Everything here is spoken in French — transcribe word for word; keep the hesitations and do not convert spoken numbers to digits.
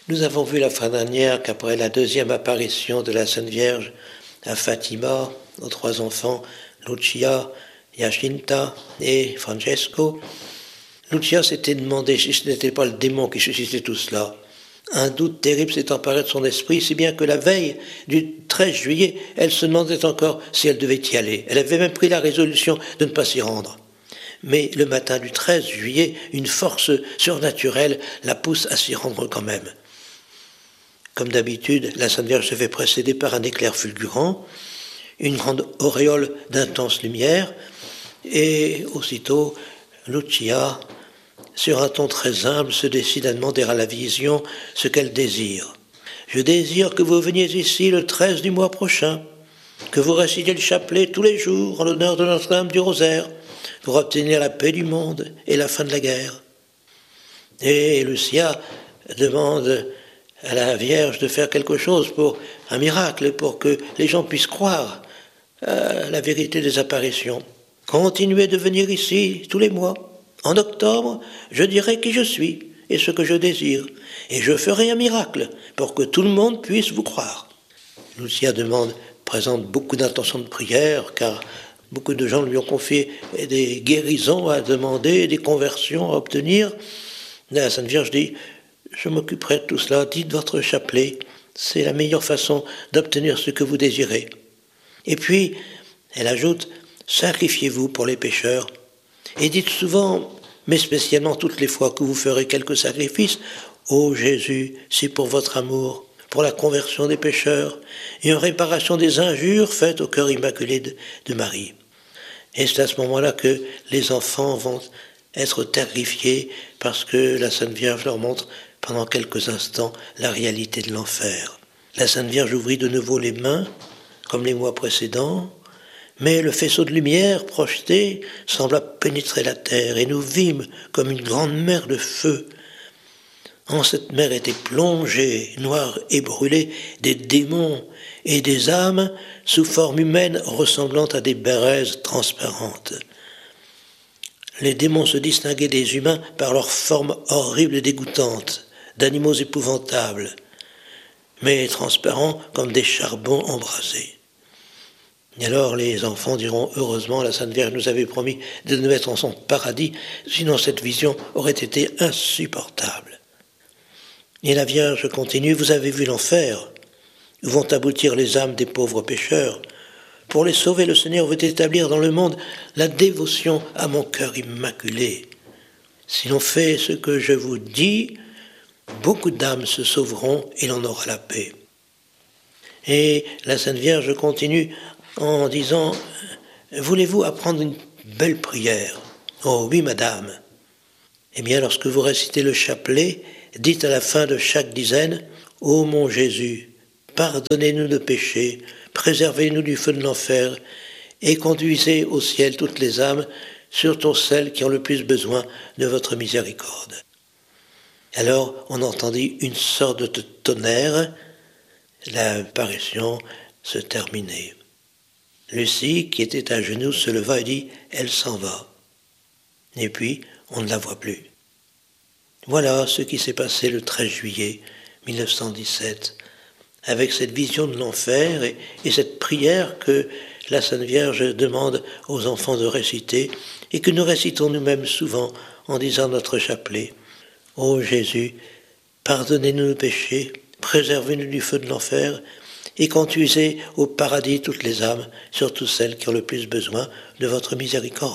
Nous avons vu la fois dernière qu'après la deuxième apparition de la Sainte Vierge à Fatima, aux trois enfants, Lucia, Jacinta et Francesco, Lucia s'était demandé si ce n'était pas le démon qui suscitait tout cela. Un doute terrible s'est emparé de son esprit, si bien que la veille du treize juillet, elle se demandait encore si elle devait y aller. Elle avait même pris la résolution de ne pas s'y rendre. Mais le matin du treize juillet, une force surnaturelle la pousse à s'y rendre quand même. Comme d'habitude, la Sainte Vierge se fait précéder par un éclair fulgurant, une grande auréole d'intense lumière, et aussitôt, Lucia, sur un ton très humble, se décide à demander à la vision ce qu'elle désire. « Je désire que vous veniez ici le treize du mois prochain, que vous récitiez le chapelet tous les jours en l'honneur de Notre-Dame du Rosaire, pour obtenir la paix du monde et la fin de la guerre. » Et Lucia demande à la Vierge de faire quelque chose pour un miracle, pour que les gens puissent croire à la vérité des apparitions. « Continuez de venir ici tous les mois. En octobre, je dirai qui je suis et ce que je désire, et je ferai un miracle pour que tout le monde puisse vous croire. » Lucia demande, présente beaucoup d'intentions de prière, car beaucoup de gens lui ont confié des guérisons à demander, des conversions à obtenir. La Sainte Vierge dit « Je m'occuperai de tout cela, dites votre chapelet, c'est la meilleure façon d'obtenir ce que vous désirez. » Et puis, elle ajoute « Sacrifiez-vous pour les pécheurs. » Et dites souvent, mais spécialement toutes les fois que vous ferez quelques sacrifices, « Ô Jésus, c'est pour votre amour, pour la conversion des pécheurs et en réparation des injures faites au cœur immaculé de, de Marie. » Et c'est à ce moment-là que les enfants vont être terrifiés parce que la Sainte Vierge leur montre pendant quelques instants la réalité de l'enfer. La Sainte Vierge ouvrit de nouveau les mains, comme les mois précédents, mais le faisceau de lumière projeté sembla pénétrer la terre et nous vîmes comme une grande mer de feu. En cette mer étaient plongés, noirs et brûlés, des démons et des âmes sous forme humaine ressemblant à des bérèzes transparentes. Les démons se distinguaient des humains par leur forme horrible et dégoûtante, d'animaux épouvantables, mais transparents comme des charbons embrasés. Et alors les enfants diront « Heureusement, la Sainte Vierge nous avait promis de nous mettre en son paradis, sinon cette vision aurait été insupportable. » Et la Vierge continue « Vous avez vu l'enfer, où vont aboutir les âmes des pauvres pécheurs. Pour les sauver, le Seigneur veut établir dans le monde la dévotion à mon cœur immaculé. Si l'on fait ce que je vous dis, beaucoup d'âmes se sauveront et l'on aura la paix. » Et la Sainte Vierge continue en disant « Voulez-vous apprendre une belle prière ?»« Oh oui, madame. » Eh bien, lorsque vous récitez le chapelet, dites à la fin de chaque dizaine « Ô mon Jésus, pardonnez-nous nos péchés, préservez-nous du feu de l'enfer et conduisez au ciel toutes les âmes, surtout celles qui ont le plus besoin de votre miséricorde. » Alors, on entendit une sorte de tonnerre, l'apparition se terminait. Lucie, qui était à genoux, se leva et dit « Elle s'en va. » Et puis, on ne la voit plus. Voilà ce qui s'est passé le treize juillet mille neuf cent dix-sept, avec cette vision de l'enfer et, et cette prière que la Sainte Vierge demande aux enfants de réciter et que nous récitons nous-mêmes souvent en disant notre chapelet. « Ô Jésus, pardonnez-nous nos péchés, préservez-nous du feu de l'enfer et conduisez au paradis toutes les âmes, surtout celles qui ont le plus besoin de votre miséricorde. »